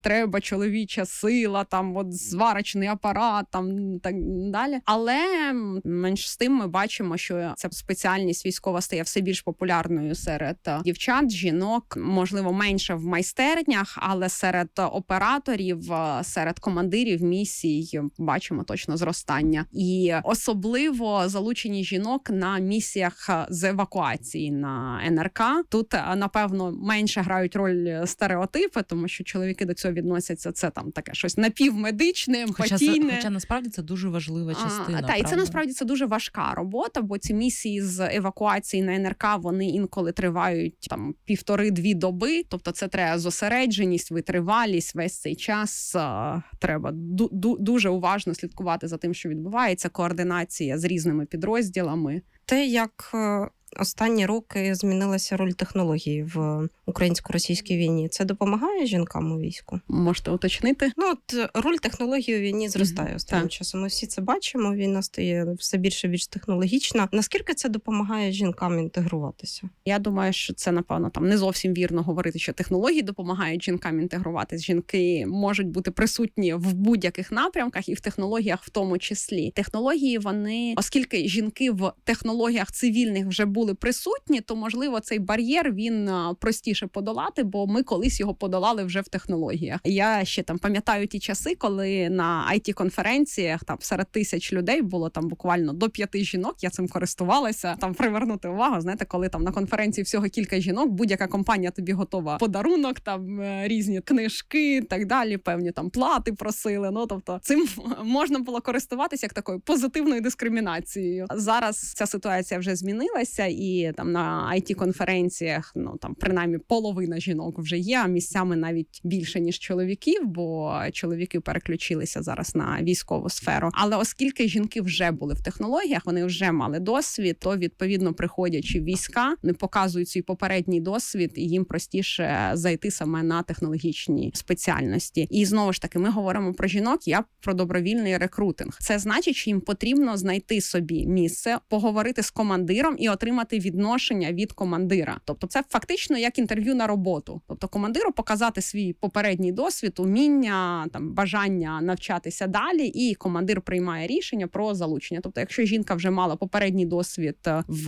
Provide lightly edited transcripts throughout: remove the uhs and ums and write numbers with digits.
треба чоловіча сила, там от зварочний апарат, там так далі. Але менш з тим ми бачимо, що ця спеціальність військова стає все більш популярною серед дівчат, жінок, можливо, менше в майстернях, але серед операторів, серед командирів місій бачимо точно зростання. І особливо залучені жінок на місіях з евакуації на НРК. Тут, напевно, менше грають роль стереотипи, тому що чоловіки до цього відносяться, це там таке щось напівмедичне, емпатійне. Хоча насправді це дуже важлива частина. І це насправді це дуже важка робота, бо ці місії з евакуації на НРК, вони інколи тривають там 1,5-2 доби, тобто це треба зосередженість, витривалість, весь цей час треба дуже уважно слідкувати за тим, що відбувається, координація з різними підрозділами. Те, як останні роки змінилася роль технологій в українсько-російській війні, це допомагає жінкам у війську? Можете уточнити? Роль технологій у війні зростає останнім часом. Ми всі це бачимо, війна стає все більше і більш технологічна. Наскільки це допомагає жінкам інтегруватися? Я думаю, що це, напевно, там не зовсім вірно говорити, що технології допомагають жінкам інтегруватись. Жінки можуть бути присутні в будь-яких напрямках і в технологіях в тому числі. Технології, вони, оскільки жінки в технологіях цивільних вже були присутні, то, можливо, цей бар'єр, він простіше подолати, бо ми колись його подолали вже в технологіях. Я ще там пам'ятаю ті часи, коли на IT-конференціях там серед 1000 людей було там буквально до 5 жінок, я цим користувалася, там привернути увагу, знаєте, коли там на конференції всього кілька жінок, будь-яка компанія тобі готова подарунок, там різні книжки і так далі, певні там плати просили, тобто цим можна було користуватися як такою позитивною дискримінацією. Зараз ця ситуація вже змінилася, і там на IT-конференціях, там принаймні половина жінок вже є, а місцями навіть більше, ніж чоловіків, бо чоловіки переключилися зараз на військову сферу. Але оскільки жінки вже були в технологіях, вони вже мали досвід, то, відповідно, приходячи в війська, вони показують свій попередній досвід, і їм простіше зайти саме на технологічні спеціальності. І, знову ж таки, ми говоримо про жінок, я про добровільний рекрутинг. Це значить, що їм потрібно знайти собі місце, поговорити з командиром і отримати відношення від командира. Тобто це фактично як інтерв'ю на роботу. Тобто командиру показати свій попередній досвід, уміння, там бажання навчатися далі, і командир приймає рішення про залучення. Тобто, якщо жінка вже мала попередній досвід в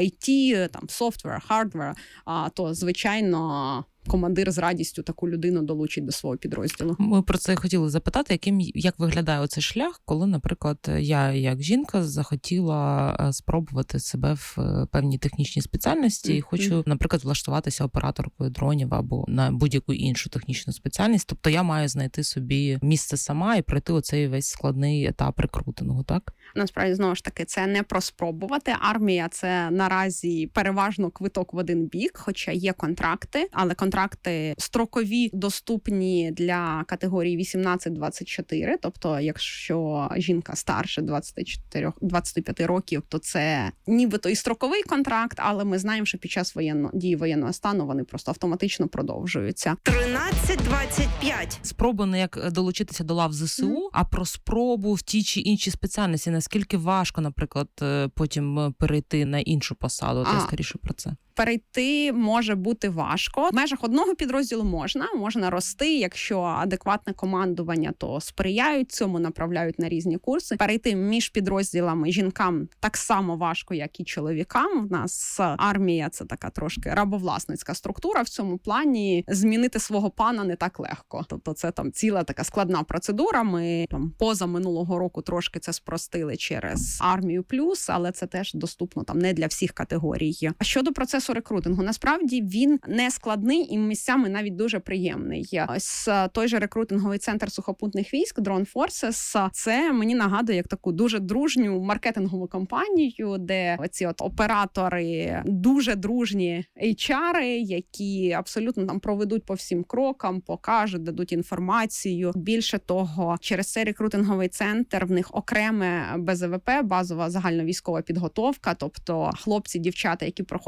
IT, там software, hardware, то звичайно командир з радістю таку людину долучить до свого підрозділу. Ми про це хотіли запитати, як виглядає оцей шлях, коли, наприклад, я як жінка захотіла спробувати себе в певній технічній спеціальності і хочу, наприклад, влаштуватися операторкою дронів або на будь-яку іншу технічну спеціальність. Тобто я маю знайти собі місце сама і пройти оцей весь складний етап рекрутингу, так? Насправді, знову ж таки, це не про спробувати. Армія – це наразі переважно квиток в один бік, хоча є контракти, але контракти строкові, доступні для категорії 18-24, тобто якщо жінка старше 25 років, то це нібито і строковий контракт, але ми знаємо, що під час дії воєнного стану вони просто автоматично продовжуються. 13:25. Спроба не як долучитися до лав ЗСУ, а про спробу в тій чи іншій спеціальності. Наскільки важко, наприклад, потім перейти на іншу посаду? Я скоріше про це. Перейти може бути важко. В межах одного підрозділу можна рости, якщо адекватне командування, то сприяють цьому, направляють на різні курси. Перейти між підрозділами жінкам так само важко, як і чоловікам. В нас армія – це така трошки рабовласницька структура. В цьому плані змінити свого пана не так легко. Тобто це там ціла така складна процедура. Ми там поза минулого року трошки це спростили через армію плюс, але це теж доступно там не для всіх категорій. А щодо процесу рекрутингу, насправді він не складний і місцями навіть дуже приємний. Ось той же рекрутинговий центр сухопутних військ Drone Forces, це мені нагадує як таку дуже дружню маркетингову кампанію, де оці оператори дуже дружні HR, які абсолютно там проведуть по всім крокам, покажуть, дадуть інформацію. Більше того, через цей рекрутинговий центр в них окреме БЗВП, базова загальновійськова підготовка, тобто хлопці, дівчата, які проходять через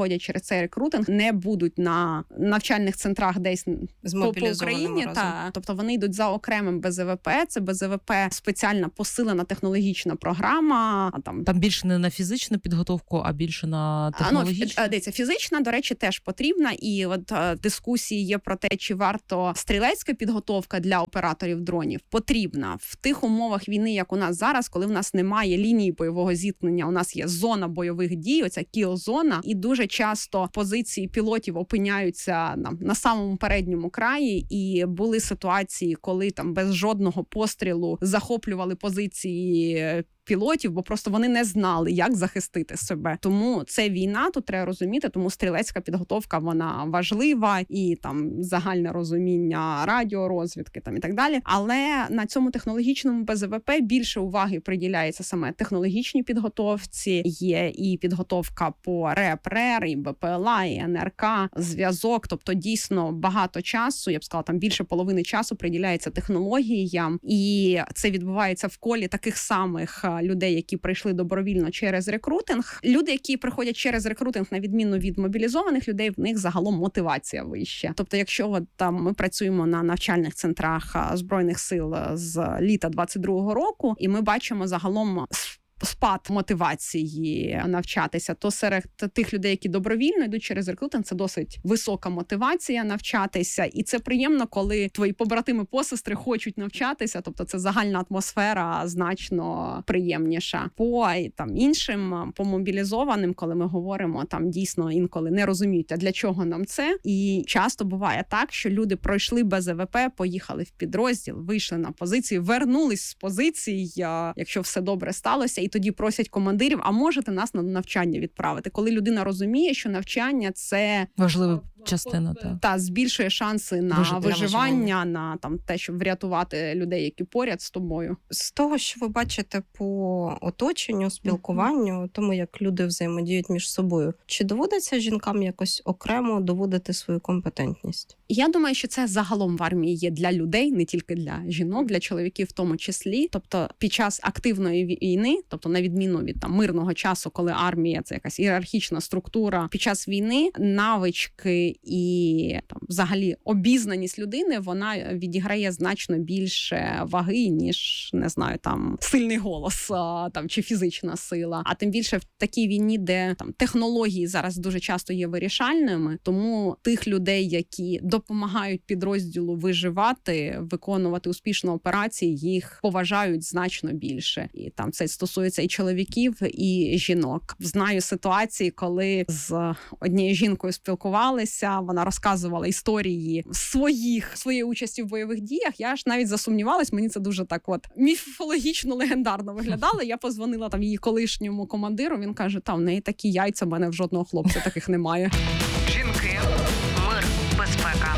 цей рекрутинг, не будуть на навчальних центрах десь по Україні. Тобто вони йдуть за окремим БЗВП. Це БЗВП спеціальна посилена технологічна програма. Там більше не на фізичну підготовку, а більше на технологічну? Дивіться, фізична, до речі, теж потрібна. І от дискусії є про те, чи варто стрілецька підготовка для операторів дронів. Потрібна. В тих умовах війни, як у нас зараз, коли в нас немає лінії бойового зіткнення, у нас є зона бойових дій, оця кіл-зона, і дуже часто позиції пілотів опиняються на самому передньому краї, і були ситуації, коли там без жодного пострілу захоплювали позиції пілотів, бо просто вони не знали, як захистити себе. Тому це війна, тут треба розуміти, тому стрілецька підготовка, вона важлива, і там загальне розуміння радіорозвідки там і так далі. Але на цьому технологічному БЗВП більше уваги приділяється саме технологічній підготовці. Є і підготовка по РЕП-РЕР, і БПЛА, і НРК, зв'язок. Тобто дійсно багато часу, я б сказала, там більше половини часу приділяється технологіям, і це відбувається в колі таких самих людей, які прийшли добровільно через рекрутинг. Люди, які приходять через рекрутинг, на відміну від мобілізованих людей, в них загалом мотивація вища. Тобто, якщо там ми працюємо на навчальних центрах Збройних сил з літа 22-го року, і ми бачимо загалом спад мотивації навчатися, то серед тих людей, які добровільно йдуть через рекрутинг, це досить висока мотивація навчатися. І це приємно, коли твої побратими-посестри хочуть навчатися, тобто це загальна атмосфера значно приємніша. По там іншим, по мобілізованим, коли ми говоримо, там дійсно інколи не розуміють, а для чого нам це. І часто буває так, що люди пройшли БЗВП, поїхали в підрозділ, вийшли на позицію, вернулись з позицій, якщо все добре сталося, і тоді просять командирів, а можете нас на навчання відправити. Коли людина розуміє, що навчання – це важлива частина, та збільшує шанси на виживання, на там те, щоб врятувати людей, які поряд з тобою. З того, що ви бачите по оточенню, спілкуванню, тому як люди взаємодіють між собою, чи доводиться жінкам якось окремо доводити свою компетентність? Я думаю, що це загалом в армії є для людей, не тільки для жінок, для чоловіків в тому числі. Тобто під час активної війни, тобто на відміну від там мирного часу, коли армія – це якась ієрархічна структура, під час війни навички і там взагалі обізнаність людини, вона відіграє значно більше ваги, ніж, не знаю, там сильний голос там чи фізична сила. А тим більше в такій війні, де там технології зараз дуже часто є вирішальними, тому тих людей, які допомагають підрозділу виживати, виконувати успішно операції, їх поважають значно більше. І там це стосується і чоловіків, і жінок. Знаю ситуації, коли з однією жінкою спілкувалися, вона розказувала історії своєї участі в бойових діях. Я ж навіть засумнівалась, мені це дуже так от міфологічно, легендарно виглядало. Я позвонила там її колишньому командиру, він каже, в неї такі яйця, в мене в жодного хлопця таких немає. Жінки, мир, безпека.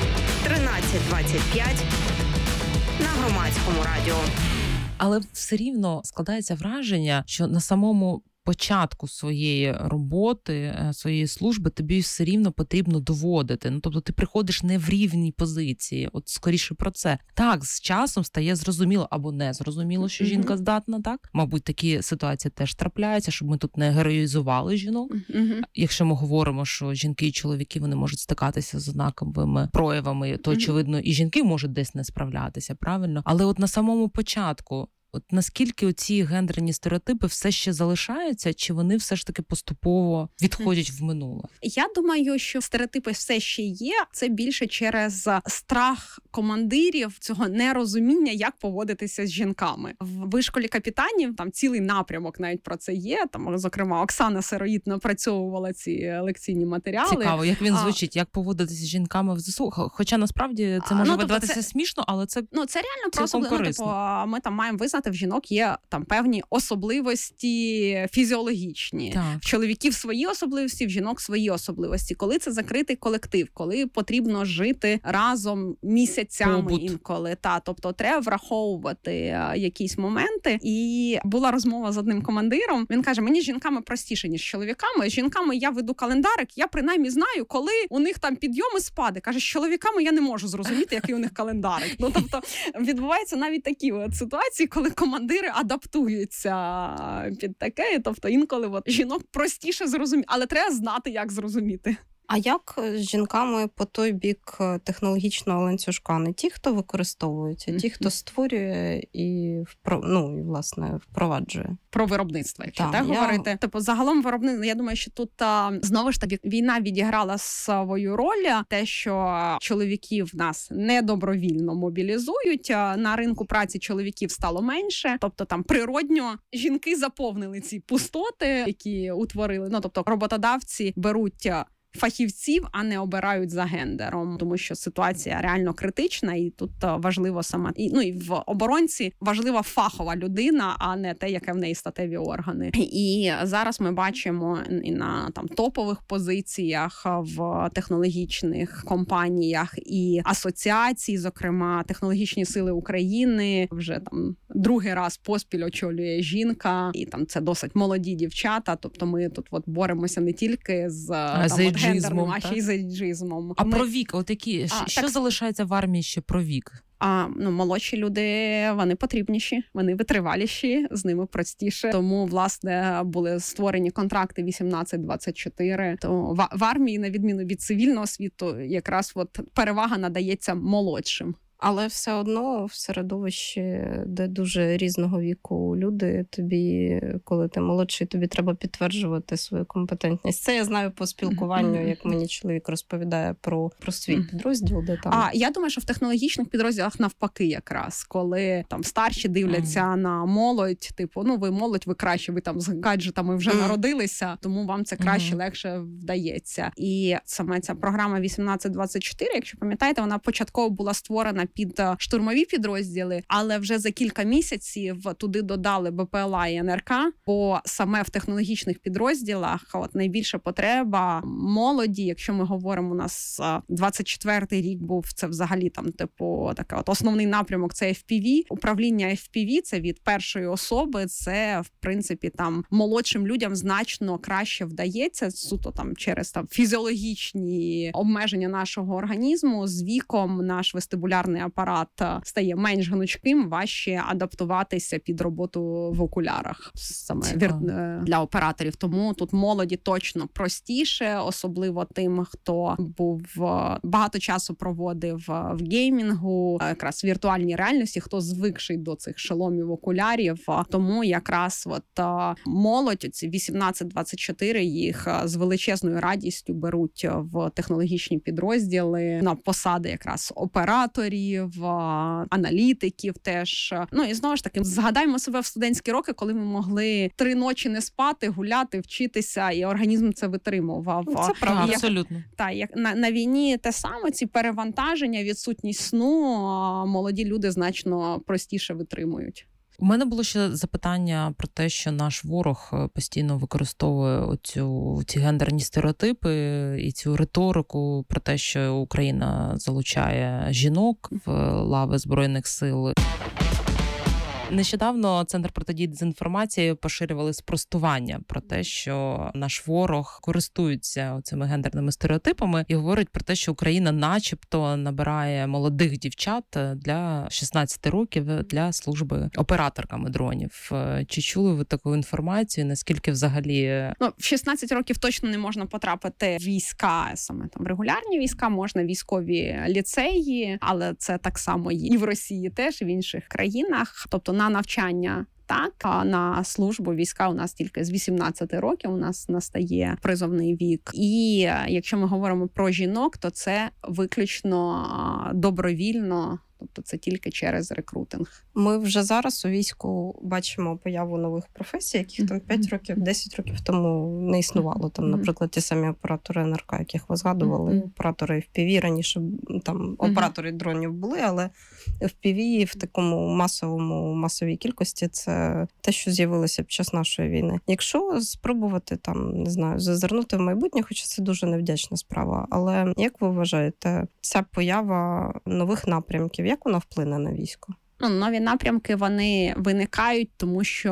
13:25 на Громадському радіо. Але все рівно складається враження, що на самому початку своєї роботи, своєї служби тобі все рівно потрібно доводити. Тобто ти приходиш не в рівній позиції. От скоріше про це. Так, з часом стає зрозуміло або не зрозуміло, що жінка здатна, так? Мабуть, такі ситуації теж трапляються, щоб ми тут не героїзували жінок. Якщо ми говоримо, що жінки і чоловіки, вони можуть стикатися з однаковими проявами, то, очевидно, і жінки можуть десь не справлятися, правильно? Але от на самому початку, от наскільки оці гендерні стереотипи все ще залишаються, чи вони все ж таки поступово відходять в минуле? Я думаю, що стереотипи все ще є. Це більше через страх командирів, цього нерозуміння, як поводитися з жінками. В вишколі капітанів там цілий напрямок навіть про це є. Там, зокрема, Оксана Сироїд напрацьовувала ці лекційні матеріали. Цікаво, як він звучить, як поводитися з жінками в ЗСУ. Хоча насправді це може видаватися смішно, але це реально просто ми там маємо визнати, в жінок є там певні особливості фізіологічні. Так. В чоловіків свої особливості, в жінок свої особливості. Коли це закритий колектив, коли потрібно жити разом місяцями інколи. Тобто треба враховувати якісь моменти. І була розмова з одним командиром. Він каже, мені з жінками простіше, ніж з чоловіками. З жінками я веду календарик, я принаймні знаю, коли у них там підйоми, спади. Каже, з чоловіками я не можу зрозуміти, який у них календарик. Тобто відбуваються навіть такі от ситуації, коли інколи командири адаптуються під таке, тобто інколи жінок простіше зрозуміти, але треба знати, як зрозуміти. А як з жінками по той бік технологічного ланцюжка? Не ті, хто використовують, а ті, хто створює і власне впроваджує? Про виробництво, якщо говорити. Типу, загалом виробництво, я думаю, що тут знову ж таки війна відіграла свою роль. Те, що чоловіків нас недобровільно мобілізують, на ринку праці чоловіків стало менше. Тобто там природньо жінки заповнили ці пустоти, які утворили. Тобто роботодавці беруть фахівців, а не обирають за гендером, тому що ситуація реально критична, і тут важливо сама і в оборонці важлива фахова людина, а не те, яке в неї статеві органи. І зараз ми бачимо і на топових позиціях в технологічних компаніях і асоціації, зокрема технологічні сили України, вже другий раз поспіль очолює жінка, і це досить молоді дівчата. Тобто ми тут боремося не тільки з гендерним, а ще й з ейджизмом. А про вік, що залишається в армії ще про вік? Молодші люди, вони потрібніші, вони витриваліші, з ними простіше. Тому, власне, були створені контракти 18-24. То в армії, на відміну від цивільного світу, якраз перевага надається молодшим. Але все одно в середовищі, де дуже різного віку люди, тобі, коли ти молодший, тобі треба підтверджувати свою компетентність. Це я знаю по спілкуванню, як мені чоловік розповідає про свій підрозділ. Де там... Я думаю, що в технологічних підрозділах навпаки якраз, коли старші дивляться на молодь, ви молодь, ви краще, ви з гаджетами вже народилися, тому вам це краще, легше вдається. І саме ця програма 18-24, якщо пам'ятаєте, вона початково була створена під штурмові підрозділи, але вже за кілька місяців туди додали БПЛА і НРК, бо саме в технологічних підрозділах найбільша потреба молоді, якщо ми говоримо, у нас 24-й рік був, це взагалі таке основний напрямок, це FPV. Управління FPV, це від першої особи, це, в принципі, молодшим людям значно краще вдається, суто через фізіологічні обмеження нашого організму. З віком наш вестибулярний апарат стає менш гнучким, важче адаптуватися під роботу в окулярах саме для операторів. Тому тут молоді точно простіше, особливо тим, хто був багато часу проводив в геймінгу, якраз в віртуальній реальності, хто звикший до цих шоломів, окулярів. Тому якраз молодь, ці 18-24, їх з величезною радістю беруть в технологічні підрозділи на посади якраз операторів, аналітиків теж. І знову ж таки, згадаємо себе в студентські роки, коли ми могли 3 ночі не спати, гуляти, вчитися, і організм це витримував. Це правда, абсолютно. Як на війні те саме, ці перевантаження, відсутність сну, молоді люди значно простіше витримують. У мене було ще запитання про те, що наш ворог постійно використовує ці гендерні стереотипи і цю риторику про те, що Україна залучає жінок в лави Збройних сил. Нещодавно Центр протидії дезінформації поширювали спростування про те, що наш ворог користується цими гендерними стереотипами і говорить про те, що Україна начебто набирає молодих дівчат для 16 років для служби операторками дронів. Чи чули ви таку інформацію? Наскільки взагалі... В 16 років точно не можна потрапити в війська, саме регулярні війська, можна військові ліцеї, але це так само і в Росії теж, і в інших країнах. Тобто на навчання так, а на службу війська у нас тільки з 18 років у нас настає призовний вік. І якщо ми говоримо про жінок, то це виключно добровільно, тобто це тільки через рекрутинг. Ми вже зараз у війську бачимо появу нових професій, яких 5 років, 10 років тому не існувало. Наприклад, ті самі оператори НРК, яких ви згадували, оператори FPV, раніше оператори дронів були, але FPV в такому масовій кількості це те, що з'явилося під час нашої війни. Якщо спробувати зазирнути в майбутнє, хоча це дуже невдячна справа, але як ви вважаєте, ця поява нових напрямків, як вона вплине на військо? Нові напрямки, вони виникають, тому що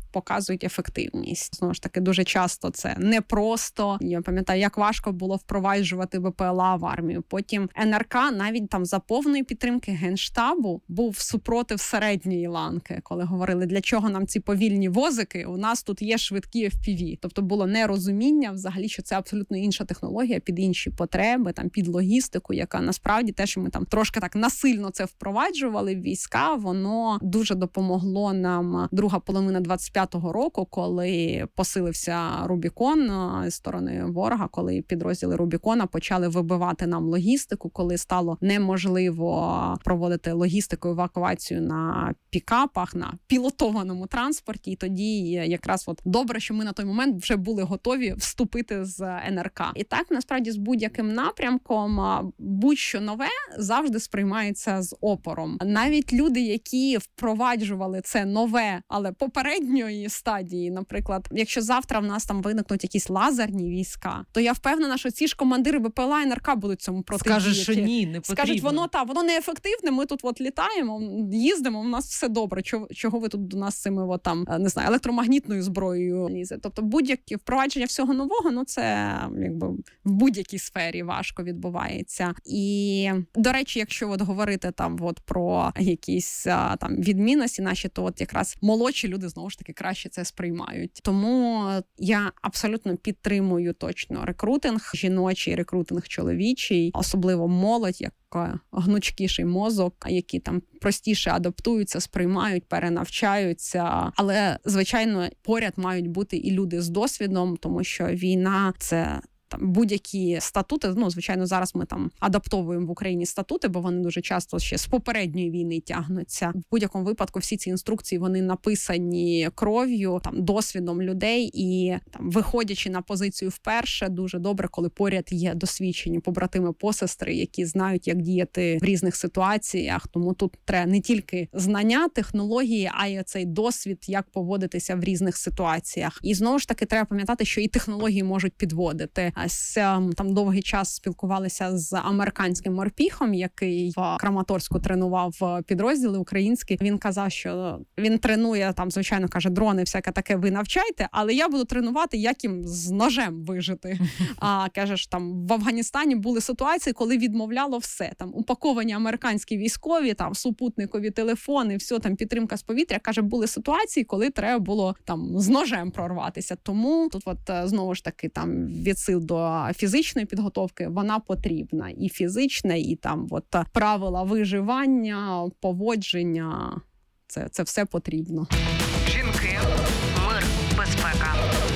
показують ефективність. Знову ж таки, дуже часто це непросто. Я пам'ятаю, як важко було впроваджувати БПЛА в армію. Потім НРК навіть там за повної підтримки Генштабу був супротив середньої ланки, коли говорили, для чого нам ці повільні возики, у нас тут є швидкі FPV. Тобто було нерозуміння взагалі, що це абсолютно інша технологія під інші потреби, там під логістику, яка насправді те, що ми там трошки так насильно це впроваджували в війська, воно дуже допомогло нам друга половина 25-го року, коли посилився Рубікон з сторони ворога, коли підрозділи Рубікона почали вибивати нам логістику, коли стало неможливо проводити логістику, евакуацію на пікапах, на пілотованому транспорті. І тоді якраз от добре, що ми на той момент вже були готові вступити з НРК. І так, насправді, з будь-яким напрямком будь-що нове завжди сприймається з опором. Навіть люди, які впроваджували це нове, але попередньої стадії, наприклад, якщо завтра в нас там виникнуть якісь лазерні війська, то я впевнена, що ці ж командири БПЛА і НРК будуть цьому протидіяти. Скажуть, що ні, не потрібно. Скажуть, воно неефективне, ми тут от літаємо, їздимо, у нас все добре. Чого ви тут до нас з цими от там, не знаю, електромагнітною зброєю лізе? Тобто будь-яке впровадження всього нового, ну це якби в будь-якій сфері важко відбувається. І, до речі, якщо от говорити там от про якісь там відмінності наші, то от якраз молодші люди знову ж таки краще це сприймають. Тому я абсолютно підтримую точно рекрутинг жіночий, рекрутинг чоловічий, особливо молодь, як гнучкіший мозок, які там простіше адаптуються, сприймають, перенавчаються. Але, звичайно, поряд мають бути і люди з досвідом, тому що війна – це там будь-які статути, ну, звичайно, зараз ми там адаптовуємо в Україні статути, бо вони дуже часто ще з попередньої війни тягнуться. В будь-якому випадку всі ці інструкції, вони написані кров'ю, там, досвідом людей і там, виходячи на позицію вперше, дуже добре, коли поряд є досвідчені побратими, посестри, які знають, як діяти в різних ситуаціях. Тому тут треба не тільки знання, технології, а й цей досвід, як поводитися в різних ситуаціях. І знову ж таки треба пам'ятати, що і технології можуть підводити. Там довгий час спілкувалися з американським морпіхом, який в Краматорську тренував підрозділи українські. Він казав, що він тренує, там, звичайно, каже, дрони, всяке таке ви навчайте, але я буду тренувати, як їм з ножем вижити. А каже, що там в Афганістані були ситуації, коли відмовляло все. Там упаковані американські військові, там супутникові телефони, все, там підтримка з повітря. Каже, були ситуації, коли треба було там з ножем прорватися. Тому тут от знову ж таки там від сил до фізичної підготовки вона потрібна. І фізична, і там от правила виживання, поводження. Це все потрібно. Жінки, мир, безпека.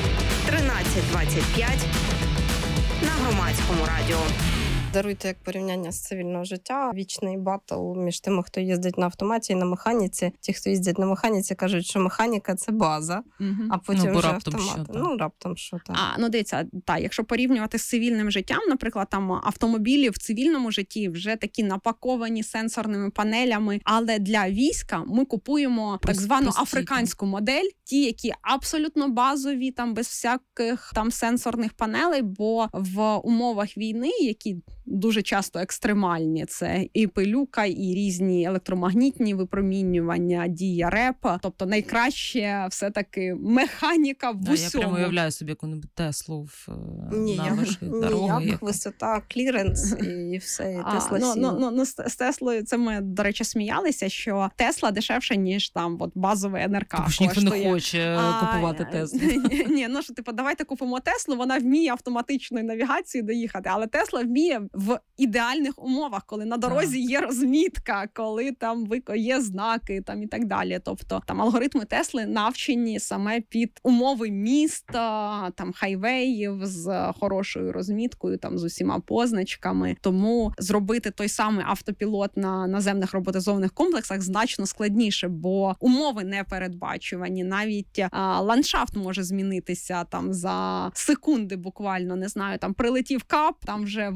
13:25 на Громадському радіо. Даруйте як порівняння з цивільного життя. Вічний батл між тими, хто їздить на автоматі і на механіці. Ті, хто їздять на механіці, кажуть, що механіка – це база, а потім вже автомат. Раптом що так. Дивіться, якщо порівнювати з цивільним життям, наприклад, там автомобілі в цивільному житті вже такі напаковані сенсорними панелями, але для війська ми купуємо так звану африканську модель, ті, які абсолютно базові, там без всяких там сенсорних панелей, бо в умовах війни, які дуже часто екстремальні. Це і пилюка, і різні електромагнітні випромінювання, дія репа. Тобто найкраще все-таки механіка в усьому. Я прямо уявляю собі яку-небудь Теслу на ваших дорогах. Ніяк, висота, кліренс і все, і Тесла 7. З Теслою це ми, до речі, сміялися, що Тесла дешевша, ніж там от базовий НРК. Тому що ніхто не хоче купувати Теслу. Ні, давайте купимо Теслу, вона вміє автоматичною навігацією доїхати, але Тесла вміє в ідеальних умовах, коли на дорозі є розмітка, коли там є знаки там і так далі. Тобто там алгоритми Тесли навчені саме під умови міста, там хайвеїв з хорошою розміткою, там з усіма позначками. Тому зробити той самий автопілот на наземних роботизованих комплексах значно складніше, бо умови не передбачувані. Навіть ландшафт може змінитися там за секунди буквально, не знаю, там прилетів кап, там вже величезна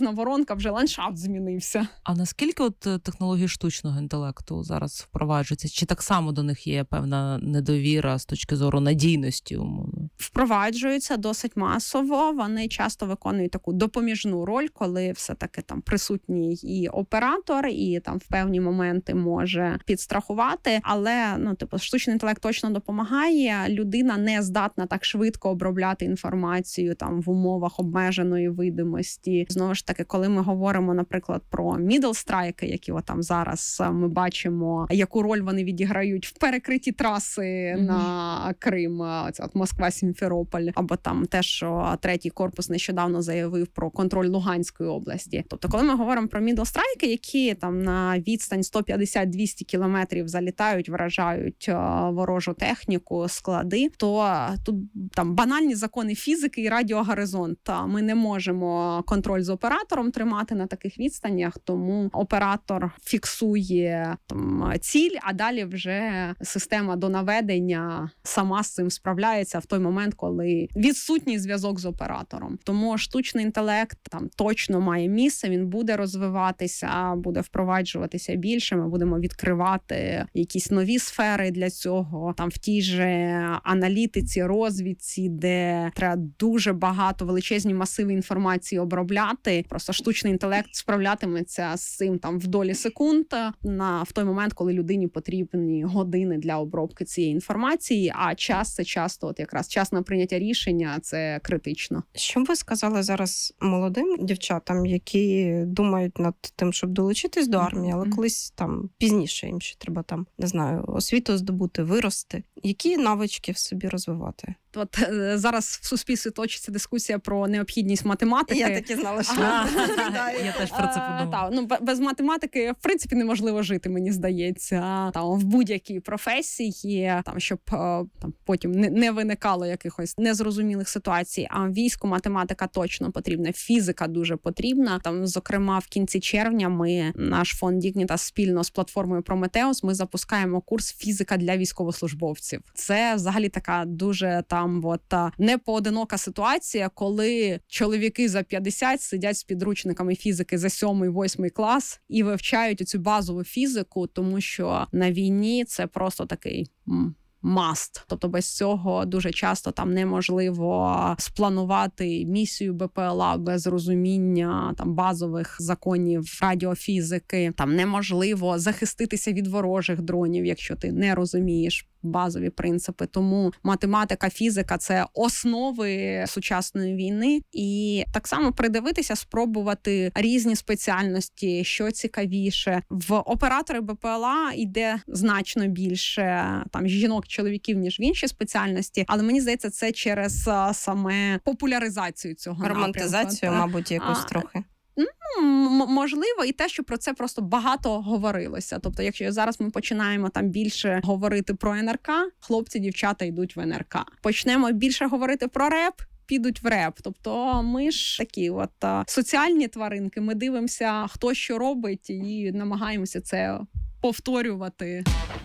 штучна воронка, вже ландшафт змінився. А наскільки от технології штучного інтелекту зараз впроваджуються? Чи так само до них є певна недовіра з точки зору надійності, умовно? Впроваджуються досить масово. Вони часто виконують таку допоміжну роль, коли все-таки там присутній і оператор, і там в певні моменти може підстрахувати. Але, штучний інтелект точно допомагає. Людина не здатна так швидко обробляти інформацію там в умовах обмеженої видимості. Знову ж таки, коли ми говоримо, наприклад, про middle-страйки, які там зараз ми бачимо, яку роль вони відіграють в перекритті траси на Крим, от Москва-Сімферополь, або там те, що третій корпус нещодавно заявив про контроль Луганської області. Тобто, коли ми говоримо про middle-страйки, які там на відстань 150-200 кілометрів залітають, вражають ворожу техніку, склади, то тут там банальні закони фізики і радіогоризонт. Ми не можемо контроль з оператором тримати на таких відстанях, тому оператор фіксує там ціль, а далі вже система донаведення сама з цим справляється в той момент, коли відсутній зв'язок з оператором. Тому штучний інтелект там точно має місце, він буде розвиватися, буде впроваджуватися більше, ми будемо відкривати якісь нові сфери для цього, там в тій же аналітиці, розвідці, де треба дуже багато, величезні масиви інформації обробляти. Просто штучний інтелект справлятиметься з цим там в долі секунд в той момент, коли людині потрібні години для обробки цієї інформації, а час це часто якраз час на прийняття рішення, це критично. Що ви сказали зараз молодим дівчатам, які думають над тим, щоб долучитись до армії, але колись там пізніше їм ще треба там, не знаю, освіту здобути, вирости. Які навички в собі розвивати? От зараз в суспільстві точиться дискусія про необхідність математики. Я так і знала, що я теж про це подумала. Без математики, в принципі, неможливо жити, мені здається. Там в будь-якій професії, там щоб там потім не виникало якихось незрозумілих ситуацій. А в війську математика точно потрібна, фізика дуже потрібна. Там, зокрема, в кінці червня наш фонд Dignitas спільно з платформою Prometheus, ми запускаємо курс фізика для військовослужбовців. Це взагалі така дуже непоодинока ситуація, коли чоловіки за 50 сидять з підручниками фізики за 7-8 клас і вивчають цю базову фізику, тому що на війні це просто такий must. Тобто без цього дуже часто там неможливо спланувати місію БПЛА без розуміння там базових законів радіофізики. Там неможливо захиститися від ворожих дронів, якщо ти не розумієш базові принципи. Тому математика, фізика – це основи сучасної війни. І так само придивитися, спробувати різні спеціальності, що цікавіше. В оператори БПЛА йде значно більше там жінок, чоловіків, ніж в інші спеціальності. Але мені здається, це через саме популяризацію цього романтизацію, мабуть, якусь трохи. Можливо, і те, що про це просто багато говорилося. Тобто, якщо зараз ми починаємо там більше говорити про НРК, хлопці, дівчата йдуть в НРК. Почнемо більше говорити про реп, підуть в реп. Тобто ми ж такі соціальні тваринки, ми дивимося, хто що робить, і намагаємося це повторювати.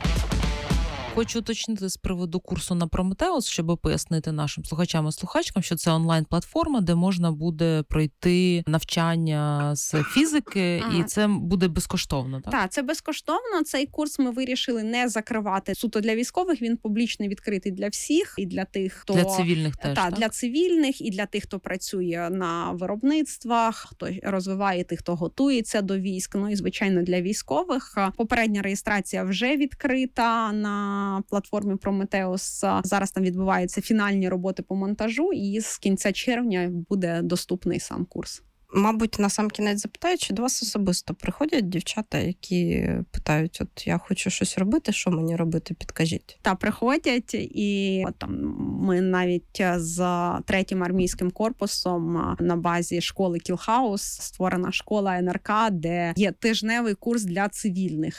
Хочу уточнити з приводу курсу на Prometheus, щоб пояснити нашим слухачам і слухачкам, що це онлайн-платформа, де можна буде пройти навчання з фізики, і це буде безкоштовно, так? Так, це безкоштовно. Цей курс ми вирішили не закривати суто для військових, він публічно відкритий для всіх, і для тих, хто... Для цивільних теж, так? Для цивільних, і для тих, хто працює на виробництвах, хто розвиває, тих, хто готується до військ, і, звичайно, для військових. Попередня реєстрація вже відкрита на платформі Prometheus. Зараз там відбуваються фінальні роботи по монтажу, і з кінця червня буде доступний сам курс. Мабуть, на сам кінець запитаю, чи до вас особисто приходять дівчата, які питають, от я хочу щось робити, що мені робити, підкажіть? Та приходять, і там ми навіть з 3-м армійським корпусом на базі школи Кілхаус створена школа НРК, де є тижневий курс для цивільних.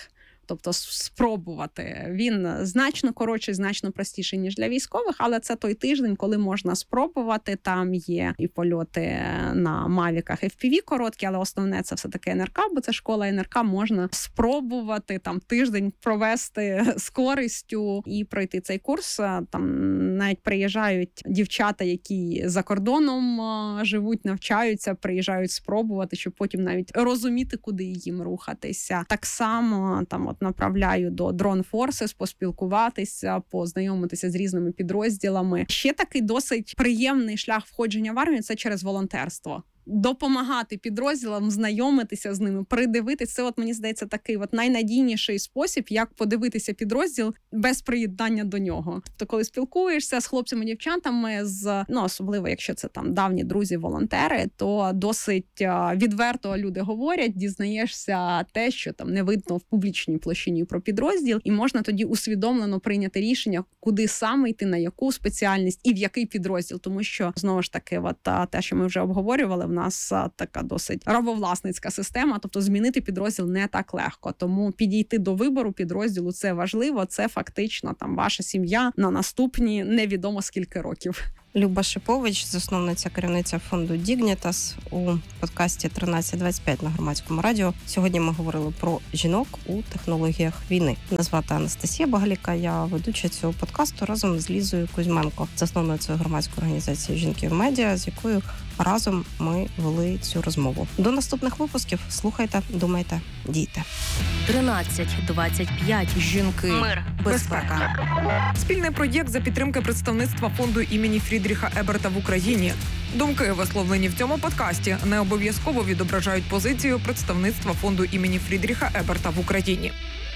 тобто спробувати. Він значно коротший, значно простіший, ніж для військових, але це той тиждень, коли можна спробувати. Там є і польоти на мавіках FPV короткі, але основне це все-таки НРК, бо це школа НРК, можна спробувати там тиждень провести з користю і пройти цей курс. Там навіть приїжджають дівчата, які за кордоном живуть, навчаються, приїжджають спробувати, щоб потім навіть розуміти, куди їм рухатися. Так само там от направляю до Drone Forces поспілкуватися, познайомитися з різними підрозділами. Ще такий досить приємний шлях входження в армію – це через волонтерство. Допомагати підрозділам, знайомитися з ними, придивитися. Це, от, мені здається, такий от найнадійніший спосіб, як подивитися підрозділ без приєднання до нього. Тобто, коли спілкуєшся з хлопцями, дівчатами, особливо, якщо це там давні друзі-волонтери, то досить відверто люди говорять, дізнаєшся те, що там не видно в публічній площині про підрозділ, і можна тоді усвідомлено прийняти рішення, куди саме йти, на яку спеціальність і в який підрозділ. Тому що, знову ж таки, от, те, що ми вже обговорювали, в нас така досить рабовласницька система, тобто змінити підрозділ не так легко. Тому підійти до вибору підрозділу – це важливо, це фактично там ваша сім'я на наступні невідомо скільки років. Люба Шипович, засновниця, керівниця фонду Dignitas, у подкасті 1325 на Громадському радіо. Сьогодні ми говорили про жінок у технологіях війни. Мене звати Анастасія Багаліка, я ведуча цього подкасту разом з Лізою Кузьменко, засновницею громадської організації «Жінки в медіа», з якою разом ми вели цю розмову. До наступних випусків. Слухайте, думайте, дійте. 1325. Жінки. Мир. Безпека. Спільний проєкт за підтримки представництва фонду імені Фрідріха Еберта в Україні. Думки, висловлені в цьому подкасті, не обов'язково відображають позицію представництва фонду імені Фрідріха Еберта в Україні.